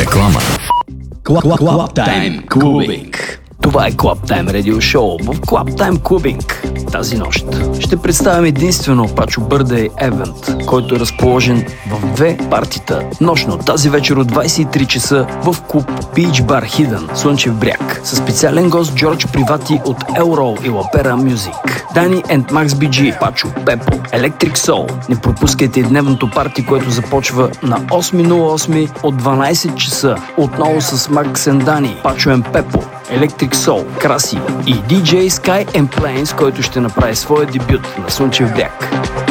Реклама. Club Time Clubbing. Това е Club Time Radio Show в Club Time Clubbing. Тази нощ ще представям единствено Пачо Бърдей Евент, който е разположен в две партита. Нощно тази вечер от 23 часа в клуб Beach Bar Hidden, Слънчев бряг, със специален гост Джордж Привати от Elroll и Лапера Music, Дани and Max BG, Пачо, Пепо, Electric Soul. Не пропускайте дневното парти, което започва на 8.08 от 12 часа. Отново с Max and Дани, Пачо and Пепо, Electric Soul, Краси и DJ Sky and Plains, който ще направи своя дебют на Слънчев бряг.